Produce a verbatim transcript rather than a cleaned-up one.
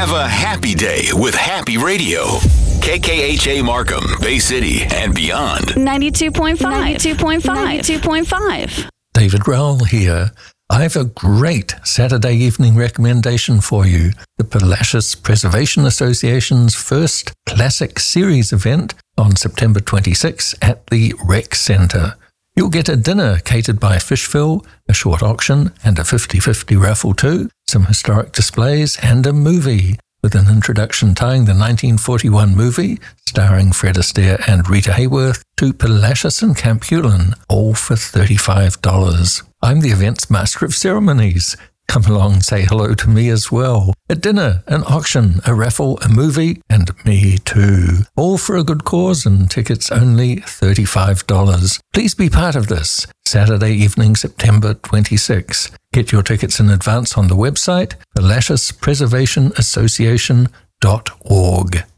Have a happy day with Happy Radio. K K H A Markham, Bay City, and beyond. ninety-two point five. ninety-two point five. ninety-two point five. David Rowell here. I have a great Saturday evening recommendation for you. The Palacios Preservation Association's first Classic Series event on September twenty-sixth at the Rec Centre. You'll get a dinner catered by Fishville, a short auction and a fifty-fifty raffle too, some historic displays and a movie, with an introduction tying the nineteen forty-one movie, starring Fred Astaire and Rita Hayworth, to Palacios and Camp Hewlin, all for thirty-five dollars. I'm the event's master of ceremonies. Come along and say hello to me as well. A dinner, an auction, a raffle, a movie, and me too. All for a good cause and tickets only thirty-five dollars. Please be part of this. Saturday evening, September twenty-sixth. Get your tickets in advance on the website, palacios preservation association dot org.